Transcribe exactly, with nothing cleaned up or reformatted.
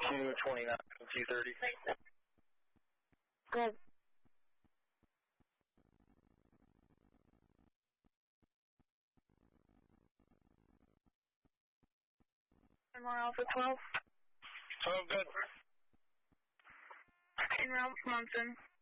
two twenty-nine, two thirty. Good. More Alpha twelve. twelve, good. In Ralph Munson.